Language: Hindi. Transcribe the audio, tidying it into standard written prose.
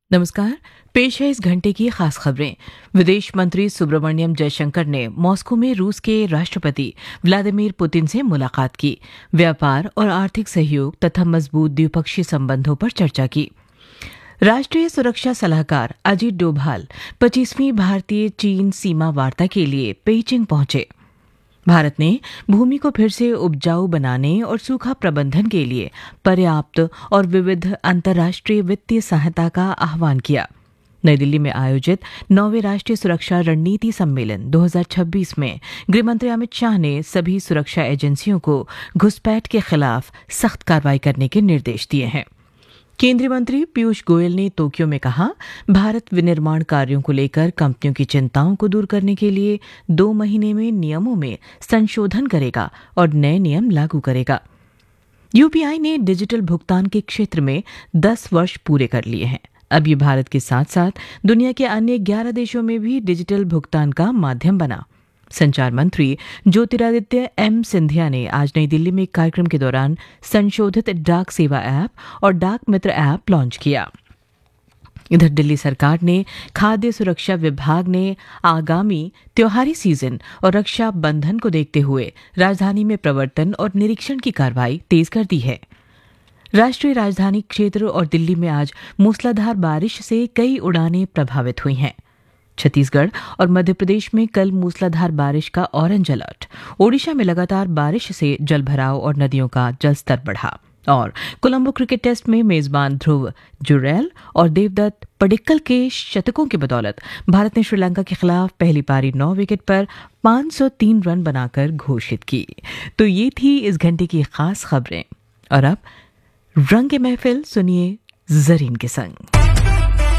नमस्कार। पेश है इस घंटे की खास खबरें। विदेश मंत्री सुब्रमण्यम जयशंकर ने मॉस्को में रूस के राष्ट्रपति व्लादिमीर पुतिन से मुलाकात की। व्यापार और आर्थिक सहयोग तथा मजबूत द्विपक्षीय संबंधों पर चर्चा की। राष्ट्रीय सुरक्षा सलाहकार अजीत डोभाल 25वीं भारतीय चीन सीमा वार्ता के लिए पेइचिंग पहुंचे। भारत ने भूमि को फिर से उपजाऊ बनाने और सूखा प्रबंधन के लिए पर्याप्त और विविध अंतर्राष्ट्रीय वित्तीय सहायता का आह्वान किया। नई दिल्ली में आयोजित 9वें राष्ट्रीय सुरक्षा रणनीति सम्मेलन 2026 में गृहमंत्री अमित शाह ने सभी सुरक्षा एजेंसियों को घुसपैठ के खिलाफ सख्त कार्रवाई करने के निर्देश दिए हैं। केंद्रीय मंत्री पीयूष गोयल ने टोक्यो में कहा, भारत विनिर्माण कार्यों को लेकर कंपनियों की चिंताओं को दूर करने के लिए 2 महीने में नियमों में संशोधन करेगा और नए नियम लागू करेगा। यूपीआई ने डिजिटल भुगतान के क्षेत्र में 10 वर्ष पूरे कर लिए हैं। अब ये भारत के साथ साथ दुनिया के अन्य 11 देशों में भी डिजिटल भुगतान का माध्यम बना। संचार मंत्री ज्योतिरादित्य एम सिंधिया ने आज नई दिल्ली में एक कार्यक्रम के दौरान संशोधित डाक सेवा ऐप और डाक मित्र ऐप लॉन्च किया। इधर दिल्ली सरकार ने खाद्य सुरक्षा विभाग ने आगामी त्योहारी सीजन और रक्षा बंधन को देखते हुए राजधानी में प्रवर्तन और निरीक्षण की कार्रवाई तेज कर दी है। राष्ट्रीय राजधानी क्षेत्र और दिल्ली में आज मूसलाधार बारिश से कई उड़ानें प्रभावित हुई हैं। छत्तीसगढ़ और मध्य प्रदेश में कल मूसलाधार बारिश का ऑरेंज अलर्ट। ओडिशा में लगातार बारिश से जलभराव और नदियों का जलस्तर बढ़ा। और कोलंबो क्रिकेट टेस्ट में मेजबान ध्रुव जुरैल और देवदत्त पडिक्कल के शतकों की बदौलत भारत ने श्रीलंका के खिलाफ पहली पारी 9 विकेट पर 503 रन बनाकर घोषित की। तो ये थी इस घंटे की खास खबरें। और अब रंग महफिल सुनिए जरीन के संग।